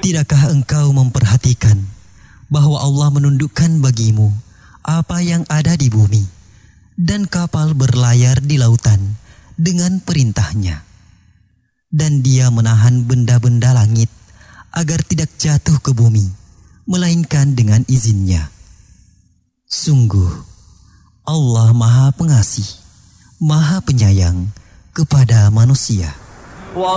Tidakkah engkau memperhatikan bahwa Allah menundukkan bagimu apa yang ada di bumi dan kapal berlayar di lautan dengan perintahnya, dan Dia menahan benda-benda langit agar tidak jatuh ke bumi melainkan dengan izinnya. Sungguh Allah Maha Pengasih, Maha Penyayang kepada manusia.